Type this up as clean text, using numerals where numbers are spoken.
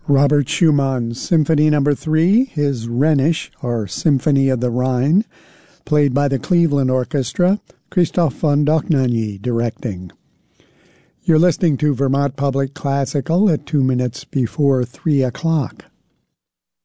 Robert Schumann's Symphony No. 3, his Rhenish, or Symphony of the Rhine, played by the Cleveland Orchestra, Christoph von Dohnanyi directing. You're listening to Vermont Public Classical at 2 minutes before 3 o'clock.